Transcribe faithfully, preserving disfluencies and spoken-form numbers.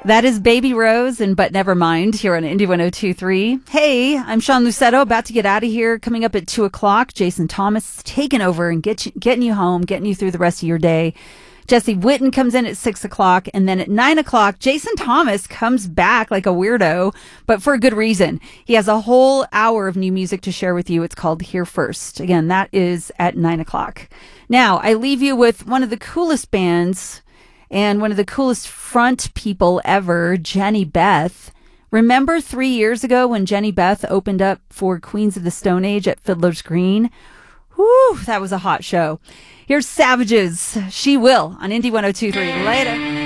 That is Baby Rose and But Never Mind here on Indy one oh two point three. Hey, I'm Sean Lucetto, about to get out of here. Coming up at two o'clock, Jason Thomas taking over and get you, getting you home, getting you through the rest of your day. Jesse Witten comes in at six o'clock, and then at nine o'clock, Jason Thomas comes back like a weirdo, but for a good reason. He has a whole hour of new music to share with you. It's called Here First. Again, that is at nine o'clock. Now, I leave you with one of the coolest bands and one of the coolest front people ever, Jenny Beth. Remember three years ago when Jenny Beth opened up for Queens of the Stone Age at Fiddler's Green? Whew, that was a hot show. Here's Savages. She Will on Indy one oh two point three. Later.